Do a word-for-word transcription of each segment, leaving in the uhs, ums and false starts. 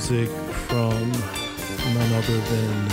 music from none other than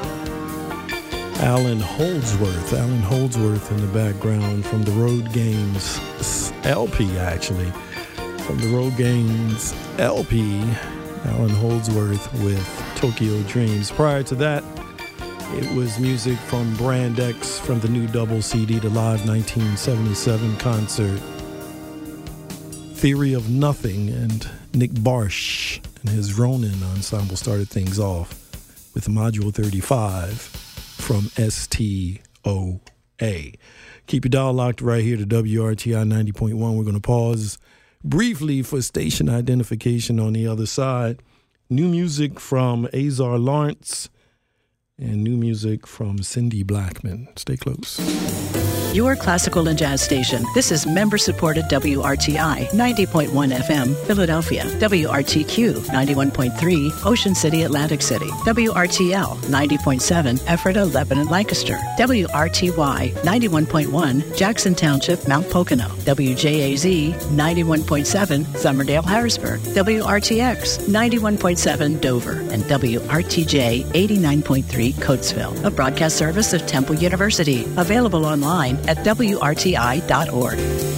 Alan Holdsworth. Alan Holdsworth in the background from the Road Games L P, actually. From the Road Games L P, Alan Holdsworth with Tokyo Dreams. Prior to that, it was music from Brand X from the new double C D, the live nineteen seventy-seven concert. Theory of Nothing, and Nick Barsh and his Ronin ensemble started things off with Module thirty-five from S T O A. Keep your dial locked right here to W R T I ninety point one. We're going to pause briefly for station identification on the other side. New music from Azar Lawrence and new music from Cindy Blackman. Stay close. Your classical and jazz station. This is member-supported W R T I ninety point one F M, Philadelphia. W R T Q ninety-one point three, Ocean City, Atlantic City. W R T L ninety point seven, Ephrata, Lebanon, Lancaster. W R T Y ninety-one point one, Jackson Township, Mount Pocono. W J A Z ninety-one point seven, Summerdale, Harrisburg. W R T X ninety-one point seven, Dover. And W R T J eighty-nine point three, Coatesville. A broadcast service of Temple University. Available online at W R T I dot org.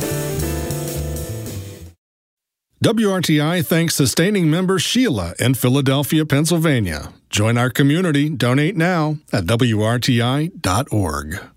W R T I thanks sustaining member Sheila in Philadelphia, Pennsylvania. Join our community. Donate now at W R T I dot org.